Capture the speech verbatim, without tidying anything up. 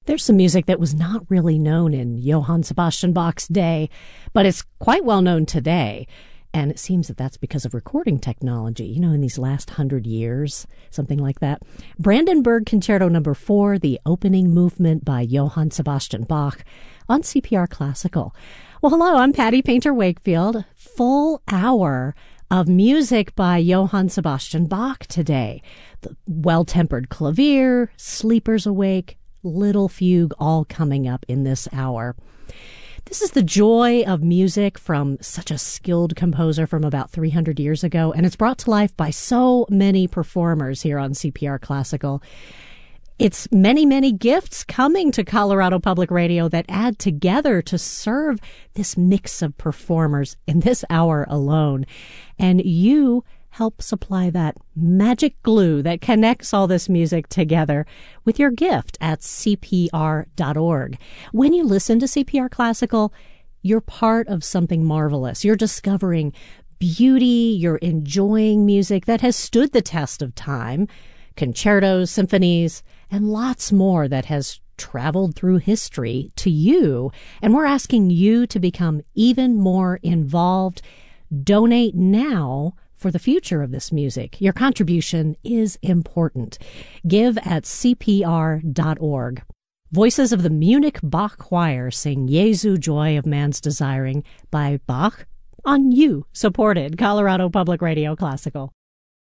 There's some music that was not really known in Johann Sebastian Bach's day, but it's quite well known today. And it seems that that's because of recording technology, you know, in these last hundred years, something like that. Brandenburg Concerto Number Four, the opening movement by Johann Sebastian Bach on C P R Classical. Well, hello, I'm Patty Painter Wakefield. Full hour of music by Johann Sebastian Bach today. The Well-Tempered Clavier, Sleepers Awake, Little Fugue, all coming up in this hour. This is the joy of music from such a skilled composer from about three hundred years ago, and it's brought to life by so many performers here on C P R Classical. It's many, many gifts coming to Colorado Public Radio that add together to serve this mix of performers in this hour alone. And you help supply that magic glue that connects all this music together with your gift at C P R dot org. When you listen to C P R Classical, you're part of something marvelous. You're discovering beauty. You're enjoying music that has stood the test of time, concertos, symphonies, and lots more that has traveled through history to you. And we're asking you to become even more involved. Donate now for the future of this music. Your contribution is important. Give at C P R dot org. Voices of the Munich Bach Choir sing Jesu Joy of Man's Desiring by Bach on you supported Colorado Public Radio Classical.